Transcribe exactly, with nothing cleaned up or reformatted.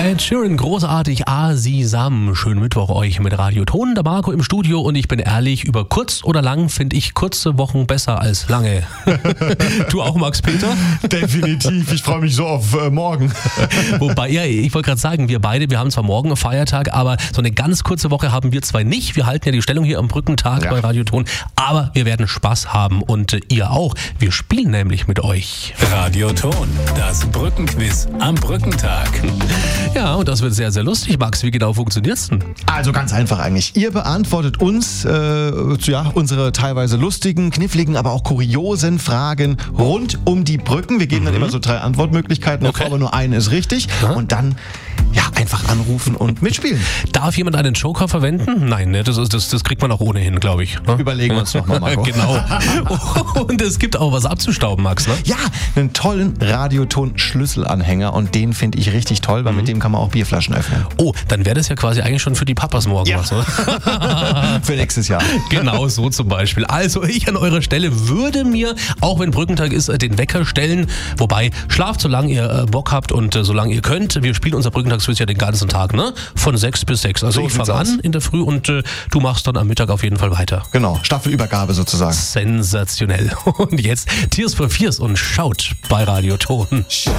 Ed Sheeran, großartig, Asisam. Schönen Mittwoch euch mit Radio Ton, der Marco im Studio und ich bin ehrlich, über kurz oder lang finde ich kurze Wochen besser als lange. Du auch, Max-Peter? Definitiv, ich freue mich so auf äh, morgen. Wobei, ja, ich wollte gerade sagen, wir beide, wir haben zwar morgen einen Feiertag, aber so eine ganz kurze Woche haben wir zwei nicht. Wir halten ja die Stellung hier am Brückentag Ja. bei Radio Ton, aber wir werden Spaß haben und äh, ihr auch. Wir spielen nämlich mit euch. Radio Ton, das Brückenquiz am Brückentag. Ja, und das wird sehr, sehr lustig. Max, wie genau funktioniert's denn? Also ganz einfach eigentlich. Ihr beantwortet uns äh, ja, unsere teilweise lustigen, kniffligen, aber auch kuriosen Fragen rund um die Brücken. Wir geben dann immer so drei Antwortmöglichkeiten, Okay. aber nur eine ist richtig. Aha. Und dann ja, einfach anrufen und mitspielen. Darf jemand einen Joker verwenden? Nein, ne? das, ist- das, das kriegt man auch ohnehin, glaube ich. Ne? Überlegen wir uns nochmal, Marco. Genau. Und es gibt auch was abzustauben, Max, ne? Ja, einen tollen Radioton-Schlüsselanhänger und den finde ich richtig toll, weil mit dem kann man auch Bierflaschen öffnen. Oh, dann wäre das ja quasi eigentlich schon für die Papas morgen Ja. was, oder? Für nächstes Jahr. Genau so zum Beispiel. Also ich an eurer Stelle würde mir, auch wenn Brückentag ist, äh, den Wecker stellen. Wobei, schlaft solange ihr äh, Bock habt und äh, solange ihr könnt. Wir spielen unser Brückentagsquiz ja den ganzen Tag, ne? Von sechs bis sechs. Also So ich sieht's fange aus. an in der Früh und äh, du machst dann am Mittag auf jeden Fall weiter. Genau, Staffelübergabe sozusagen. Sensationell. Und jetzt Tears for Fears und schaut bei Radio Ton.